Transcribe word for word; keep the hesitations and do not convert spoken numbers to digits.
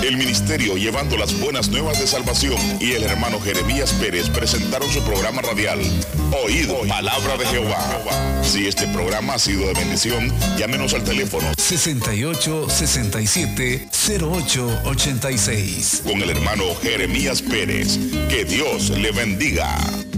El ministerio Llevando las Buenas Nuevas de Salvación y el hermano Jeremías Pérez presentaron su programa radial, Oído, Palabra de Jehová. Si este programa ha sido de bendición, llámenos al teléfono sesenta y ocho, sesenta y siete, cero ocho ochenta y seis. con el hermano Jeremías Pérez. Que Dios le bendiga.